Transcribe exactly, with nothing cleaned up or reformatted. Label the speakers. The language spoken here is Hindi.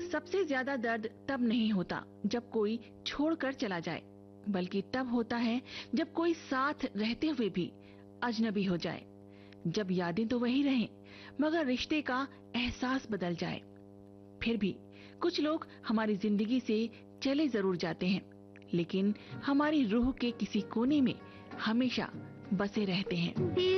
Speaker 1: सबसे ज्यादा दर्द तब नहीं होता जब कोई छोड़कर चला जाए, बल्कि तब होता है जब कोई साथ रहते हुए भी अजनबी हो जाए। जब यादें तो वही रहें, मगर रिश्ते का एहसास बदल जाए। फिर भी कुछ लोग हमारी जिंदगी से चले जरूर जाते हैं, लेकिन हमारी रूह के किसी कोने में हमेशा बसे रहते हैं।